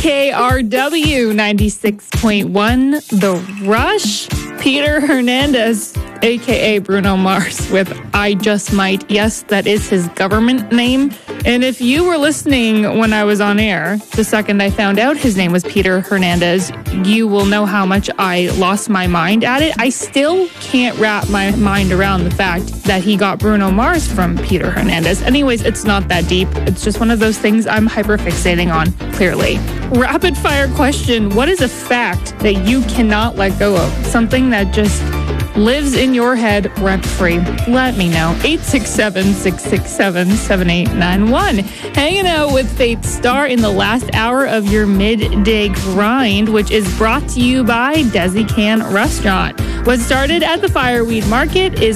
KKRW 96.1 The Rush. Peter Hernandez, a.k.a. Bruno Mars, with I Just Might. Yes, that is his government name. And if you were listening when I was on air, the second I found out his name was Peter Hernandez, you will know how much I lost my mind at it. I still can't wrap my mind around the fact that he got Bruno Mars from Peter Hernandez. Anyways, it's not that deep. It's just one of those things I'm hyperfixating on, clearly. Rapid fire question. What is a fact that you cannot let go of? Something that just lives in your head rent-free. Let me know. 867-667-7891. Hanging out with Faith Star in the last hour of your midday grind, which is brought to you by Desi Can Restaurant. What started at the Fireweed Market is